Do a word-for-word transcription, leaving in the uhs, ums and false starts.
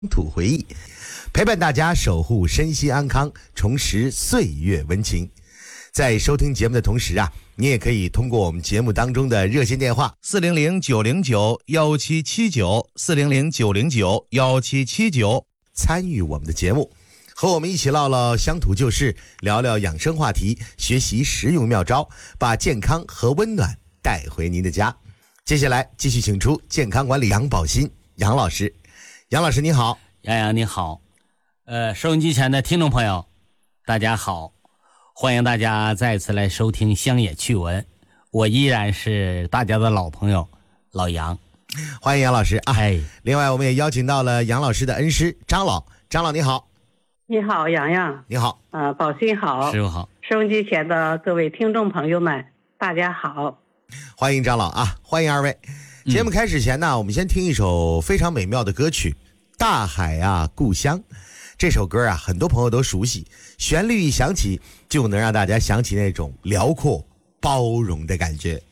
土回忆，陪伴大家守护身心安康，重拾岁月温情。在收听节目的同时啊，你也可以通过我们节目当中的热线电话四零零九零九幺七七九四零零九零九幺七七九参与我们的节目，和我们一起唠唠乡土旧事，聊聊养生话题，学习实用妙招，把健康和温暖带回您的家。接下来继续请出健康管理杨宝新杨老师。杨老师你好。 杨洋你好。呃，收音机前的听众朋友大家好，欢迎大家再次来收听乡野趣闻，我依然是大家的老朋友老杨。 欢迎杨老师啊！ 哎， 另外我们也邀请到了杨老师的恩师张老。张老你好。 你好杨洋。 你好。 呃，宝新好。 师傅好。 收音机前的各位听众朋友们大家好。 欢迎张老啊，欢迎二位。节目开始前呢，我们先听一首非常美妙的歌曲《大海啊故乡》。这首歌啊，很多朋友都熟悉，旋律一响起就能让大家想起那种辽阔包容的感觉。